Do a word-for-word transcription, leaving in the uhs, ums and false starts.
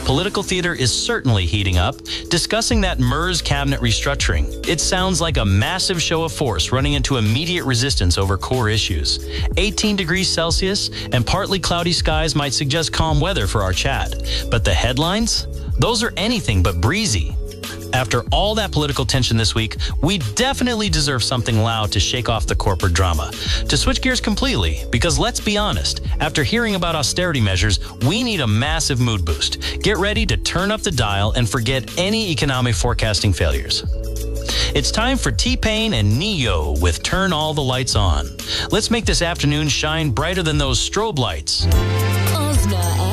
Political theater is certainly heating up, discussing that MERS cabinet restructuring. It sounds like a massive show of force running into immediate resistance over core issues. eighteen degrees Celsius and partly cloudy skies might suggest calm weather for our chat. But the headlines? Those are anything but breezy. After all that political tension this week, we definitely deserve something loud to shake off the corporate drama. To switch gears completely, because let's be honest, after hearing about austerity measures, we need a massive mood boost. Get ready to turn up the dial and forget any economic forecasting failures. It's time for T-Pain and Neo with Turn All the Lights On. Let's make this afternoon shine brighter than those strobe lights. Ozna